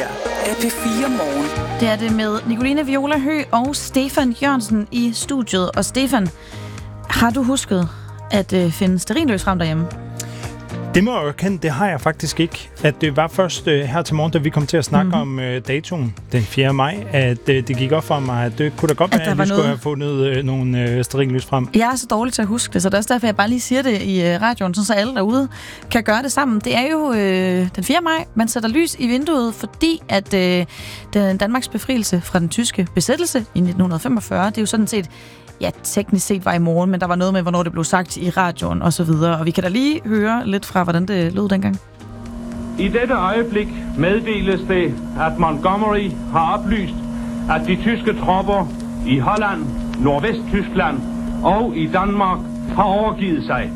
her er P4 Morgen. Det er det med Nicoline Viola Høgh og Stefan Jørgensen i studiet. Og Stefan, har du husket at finde stearinlys frem derhjemme? Det må jeg jo erkende, det har jeg faktisk ikke. At det var først her til morgen, da vi kom til at snakke om datoen den 4. maj, at det gik op for mig, at det kunne da godt være, at vi skulle have fundet nogle stearinlys frem. Jeg er så dårlig til at huske det, så det er også derfor, jeg bare lige siger det i radioen, så alle derude kan gøre det sammen. Det er jo den 4. maj, man sætter lys i vinduet, fordi at den Danmarks befrielse fra den tyske besættelse i 1945, det er jo sådan set, ja, teknisk set var i morgen, men der var noget med, hvornår det blev sagt i radioen og så videre. Og vi kan da lige høre lidt fra, hvordan det lød dengang. I dette øjeblik meddeles det, at Montgomery har oplyst, at de tyske tropper i Holland, Nordvesttyskland og i Danmark har overgivet sig.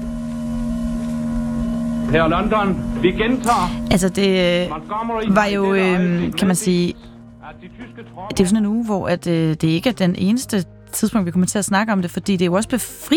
Her London, vi gentager. Altså det var jo, kan man sige, det er jo sådan en uge, hvor at, det ikke er den eneste tidspunkt, vi kommer til at snakke om det, fordi det er jo også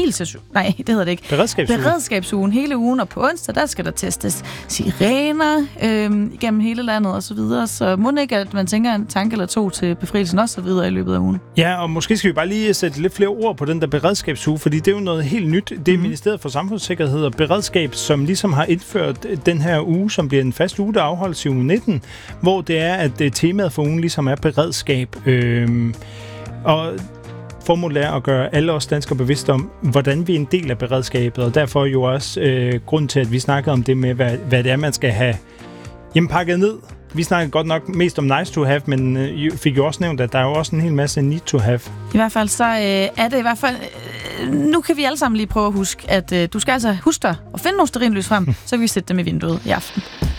beredskabsugen hele ugen, og på onsdag, der skal der testes sirener igennem hele landet og så videre, så må ikke, at man tænker en tanke eller to til befrielsen og så videre i løbet af ugen. Ja, og måske skal vi bare lige sætte lidt flere ord på den der beredskabsuge, fordi det er jo noget helt nyt. Det er Ministeriet for Samfundssikkerhed og Beredskab, som ligesom har indført den her uge, som bliver en fast uge, der afholdes i uge 19, hvor det er, at temaet for ugen ligesom er beredskab. Og formålet er at gøre alle os danskere bevidste om, hvordan vi er en del af beredskabet, og derfor jo også grund til, at vi snakkede om det med, hvad det er, man skal have hjemmepakket ned. Vi snakkede godt nok mest om nice to have, men fik jo også nævnt, at der er jo også en hel masse need to have. I hvert fald så er det i hvert fald... nu kan vi alle sammen lige prøve at huske, at du skal altså huske dig at finde nogle stearinlys frem, så kan vi sætte dem i vinduet i aften.